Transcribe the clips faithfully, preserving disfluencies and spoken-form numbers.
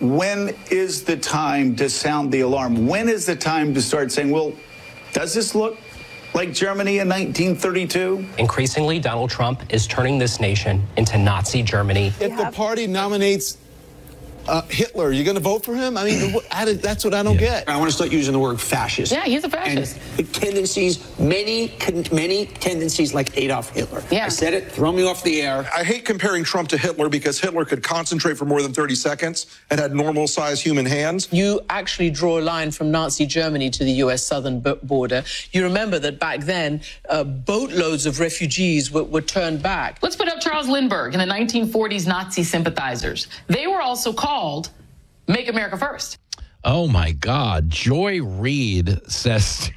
when is the time to sound the alarm? When is the time to start saying, well, does this look like Germany in nineteen thirty-two? Increasingly, Donald Trump is turning this nation into Nazi Germany. If the party nominates uh, Hitler, you're going to vote for him? I mean, what, I, that's what I don't yeah. get. I want to start using the word fascist. Yeah, he's a fascist. And tendencies, many, many tendencies like Adolf Hitler. Yeah. I said it, throw me off the air. I hate comparing Trump to Hitler because Hitler could concentrate for more than thirty seconds and had normal-sized human hands. You actually draw a line from Nazi Germany to the U S southern border. You remember that back then, uh, boatloads of refugees were, were turned back. Let's put up Charles Lindbergh and the nineteen forties Nazi sympathizers. They were also called Make America First. Oh, my God. Joy Reid says...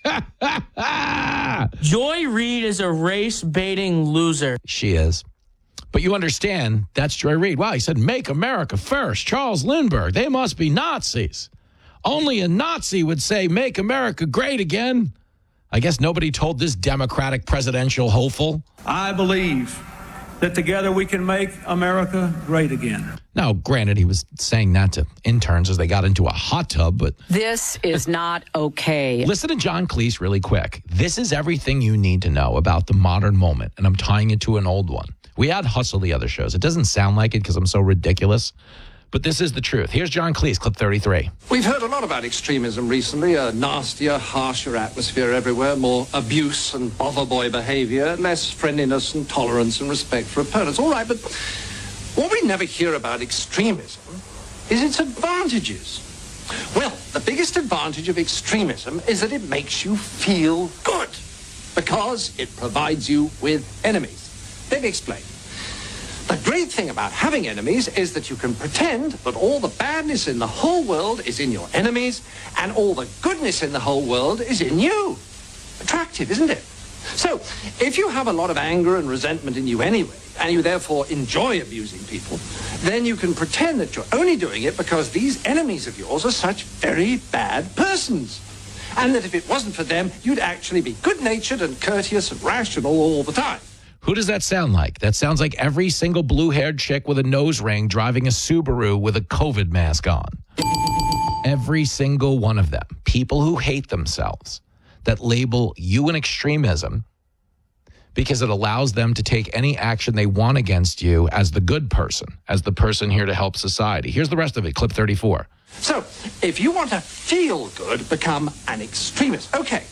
Joy Reid is a race-baiting loser. She is. But you understand, that's Joy Reid. Wow, he said, make America first. Charles Lindbergh, they must be Nazis. Only a Nazi would say, make America great again. I guess nobody told this Democratic presidential hopeful. I believe that together we can make America great again. Now, granted, he was saying that to interns as they got into a hot tub, but... This is not okay. Listen to John Cleese really quick. This is everything you need to know about the modern moment, and I'm tying it to an old one. We had Hustle the other shows. It doesn't sound like it because I'm so ridiculous, but this is the truth. Here's John Cleese, clip thirty-three. We've heard a lot about extremism recently, a nastier, harsher atmosphere everywhere, more abuse and bother boy behavior, less friendliness and tolerance and respect for opponents. All right, but what we never hear about extremism is its advantages. Well, the biggest advantage of extremism is that it makes you feel good because it provides you with enemies. Let me explain. The great thing about having enemies is that you can pretend that all the badness in the whole world is in your enemies and all the goodness in the whole world is in you. Attractive, isn't it? So, if you have a lot of anger and resentment in you anyway, and you therefore enjoy abusing people, then you can pretend that you're only doing it because these enemies of yours are such very bad persons. And that if it wasn't for them, you'd actually be good-natured and courteous and rational all the time. Who does that sound like? That sounds like every single blue-haired chick with a nose ring driving a Subaru with a COVID mask on. Every single one of them. People who hate themselves, that label you an extremism because it allows them to take any action they want against you as the good person, as the person here to help society. Here's the rest of it, clip thirty-four. So, if you want to feel good, become an extremist. Okay.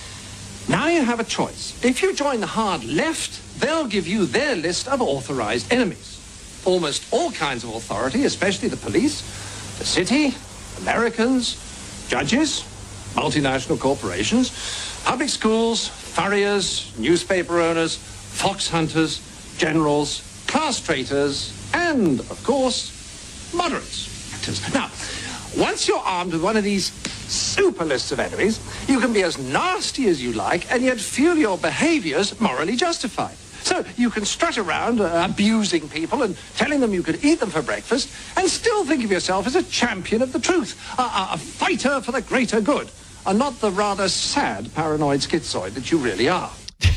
Now you have a choice. If you join the hard left, they'll give you their list of authorized enemies. Almost all kinds of authority, especially the police, the city, Americans, judges, multinational corporations, public schools, furriers, newspaper owners, fox hunters, generals, class traitors, and, of course, moderates. Now, once you're armed with one of these super lists of enemies, you can be as nasty as you like and yet feel your behaviors morally justified. So you can strut around uh, abusing people and telling them you could eat them for breakfast and still think of yourself as a champion of the truth, a, a, a fighter for the greater good, and not the rather sad paranoid schizoid that you really are.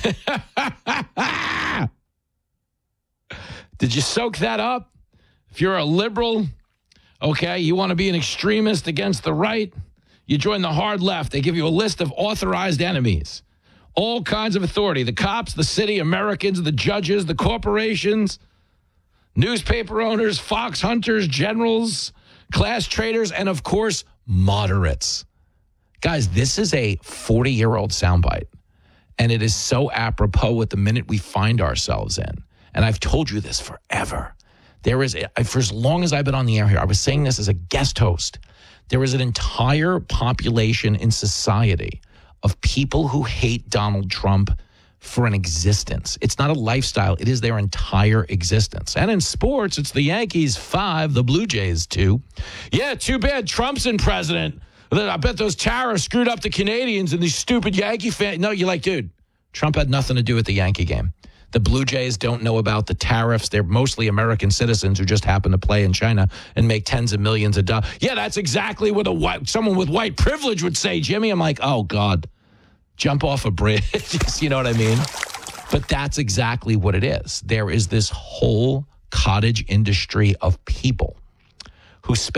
Did you soak that up? If you're a liberal, okay, you want to be an extremist against the right, you join the hard left. They give you a list of authorized enemies. All kinds of authority. The cops, the city, Americans, the judges, the corporations, newspaper owners, fox hunters, generals, class traders, and, of course, moderates. Guys, this is a forty-year-old soundbite, and it is so apropos with the minute we find ourselves in. And I've told you this forever. There is, a, for as long as I've been on the air here, I was saying this as a guest host, there is an entire population in society of people who hate Donald Trump for an existence. It's not a lifestyle. It is their entire existence. And in sports, it's the Yankees five, the Blue Jays two. Yeah, too bad Trump's in president. I bet those tariffs screwed up the Canadians and these stupid Yankee fans. No, you're like, dude, Trump had nothing to do with the Yankee game. The Blue Jays don't know about the tariffs. They're mostly American citizens who just happen to play in China and make tens of millions of dollars. Yeah, that's exactly what a white, someone with white privilege would say, Jimmy. I'm like, oh, God, jump off a bridge. You know what I mean? But that's exactly what it is. There is this whole cottage industry of people who spend